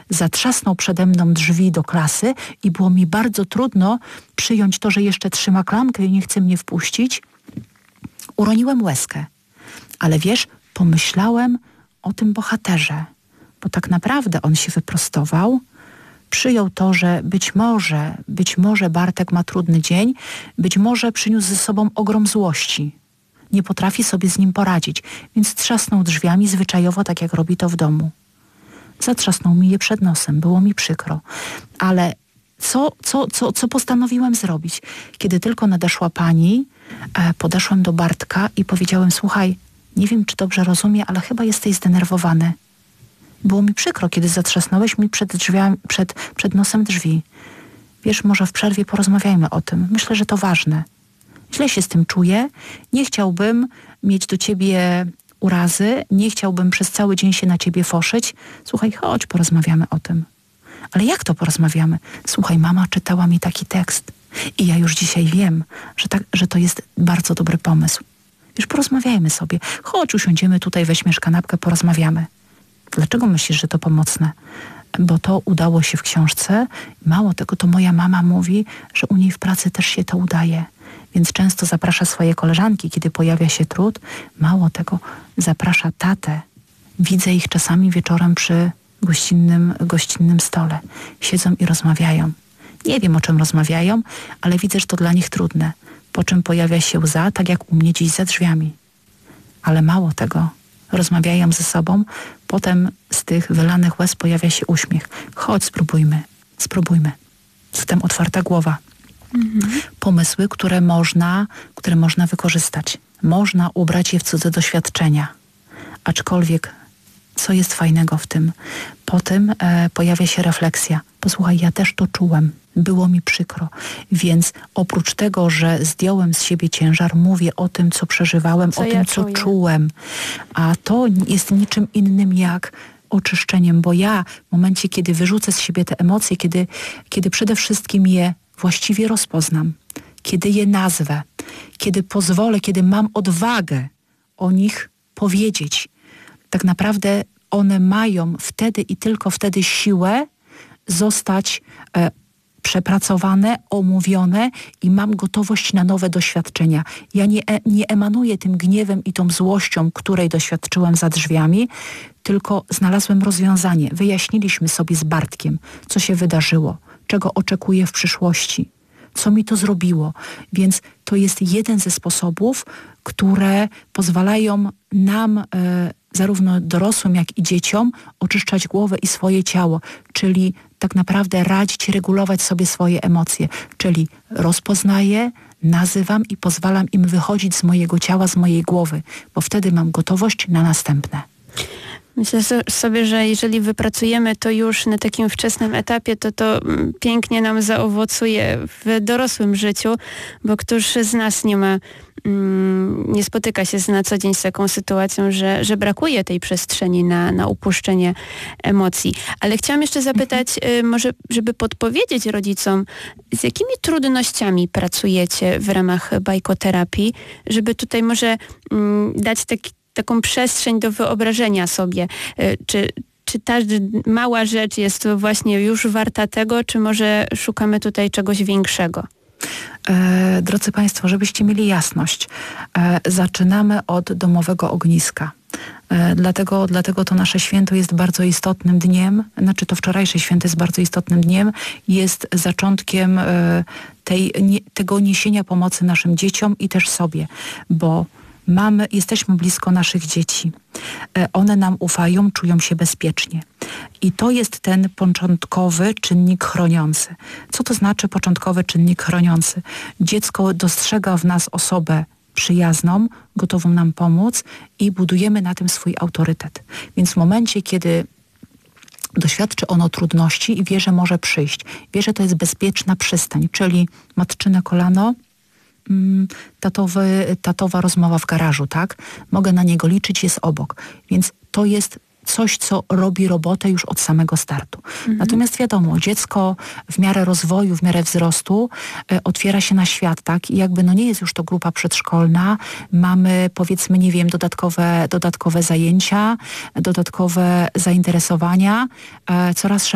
zatrzasnął przede mną drzwi do klasy i było mi bardzo trudno przyjąć to, że jeszcze trzyma klamkę i nie chce mnie wpuścić. Uroniłem łezkę. Ale wiesz, pomyślałem o tym bohaterze, bo tak naprawdę on się wyprostował, przyjął to, że być może Bartek ma trudny dzień, być może przyniósł ze sobą ogrom złości. Nie potrafi sobie z nim poradzić, więc trzasnął drzwiami zwyczajowo, tak jak robi to w domu. Zatrzasnął mi je przed nosem, było mi przykro. Ale co postanowiłem zrobić? Kiedy tylko nadeszła pani, podeszłem do Bartka i powiedziałem: słuchaj, nie wiem, czy dobrze rozumiem, ale chyba jesteś zdenerwowany. Było mi przykro, kiedy zatrzasnąłeś mi przed nosem drzwi. Wiesz, może w przerwie porozmawiajmy o tym. Myślę, że to ważne. Źle się z tym czuję. Nie chciałbym mieć do ciebie urazy. Nie chciałbym przez cały dzień się na ciebie foszyć. Słuchaj, chodź, porozmawiamy o tym. Ale jak to porozmawiamy? Słuchaj, mama czytała mi taki tekst i ja już dzisiaj wiem, że to jest bardzo dobry pomysł. Wiesz, porozmawiajmy sobie. Chodź, usiądziemy tutaj, weźmiesz kanapkę, porozmawiamy. Dlaczego myślisz, że to pomocne? Bo to udało się w książce. Mało tego, to moja mama mówi, że u niej w pracy też się to udaje. Więc często zaprasza swoje koleżanki, kiedy pojawia się trud. Mało tego, zaprasza tatę. Widzę ich czasami wieczorem przy gościnnym stole. Siedzą i rozmawiają. Nie wiem, o czym rozmawiają, ale widzę, że to dla nich trudne. Po czym pojawia się łza, tak jak u mnie dziś za drzwiami. Ale mało tego, rozmawiają ze sobą, potem z tych wylanych łez pojawia się uśmiech. Chodź, spróbujmy. Zatem otwarta głowa. Pomysły, które można wykorzystać. Można ubrać je w cudze doświadczenia. Aczkolwiek, co jest fajnego w tym? Potem pojawia się refleksja. Posłuchaj, ja też to czułem. Było mi przykro. Więc oprócz tego, że zdjąłem z siebie ciężar, mówię o tym, co przeżywałem, co czułem. A to jest niczym innym jak oczyszczeniem, bo ja w momencie, kiedy wyrzucę z siebie te emocje, kiedy przede wszystkim je właściwie rozpoznam, kiedy je nazwę, kiedy pozwolę, kiedy mam odwagę o nich powiedzieć, tak naprawdę one mają wtedy i tylko wtedy siłę zostać przepracowane, omówione i mam gotowość na nowe doświadczenia. Ja nie emanuję tym gniewem i tą złością, której doświadczyłem za drzwiami, tylko znalazłem rozwiązanie. Wyjaśniliśmy sobie z Bartkiem, co się wydarzyło, czego oczekuję w przyszłości, co mi to zrobiło. Więc to jest jeden ze sposobów, które pozwalają nam, zarówno dorosłym, jak i dzieciom, oczyszczać głowę i swoje ciało, czyli tak naprawdę radzić, regulować sobie swoje emocje, czyli rozpoznaję, nazywam i pozwalam im wychodzić z mojego ciała, z mojej głowy, bo wtedy mam gotowość na następne. Myślę sobie, że jeżeli wypracujemy to już na takim wczesnym etapie, to pięknie nam zaowocuje w dorosłym życiu, bo któż z nas nie spotyka się na co dzień z taką sytuacją, że brakuje tej przestrzeni na upuszczenie emocji. Ale chciałam jeszcze zapytać, może żeby podpowiedzieć rodzicom, z jakimi trudnościami pracujecie w ramach bajkoterapii, żeby tutaj może dać taką przestrzeń do wyobrażenia sobie, czy ta mała rzecz jest właśnie już warta tego, czy może szukamy tutaj czegoś większego? Drodzy Państwo, żebyście mieli jasność, zaczynamy od domowego ogniska. Dlatego to nasze święto jest bardzo istotnym dniem, to wczorajsze święto jest bardzo istotnym dniem, jest zaczątkiem tego niesienia pomocy naszym dzieciom i też sobie, bo jesteśmy blisko naszych dzieci. One nam ufają, czują się bezpiecznie. I to jest ten początkowy czynnik chroniący. Co to znaczy początkowy czynnik chroniący? Dziecko dostrzega w nas osobę przyjazną, gotową nam pomóc i budujemy na tym swój autorytet. Więc w momencie, kiedy doświadczy ono trudności i wie, że może przyjść, wie, że to jest bezpieczna przystań, czyli matczyne kolano, tatowa rozmowa w garażu, tak? Mogę na niego liczyć, jest obok. Więc to jest coś, co robi robotę już od samego startu. Natomiast wiadomo, dziecko w miarę rozwoju, w miarę wzrostu otwiera się na świat, tak? I jakby nie jest już to grupa przedszkolna, mamy powiedzmy, nie wiem, dodatkowe zajęcia, dodatkowe zainteresowania, coraz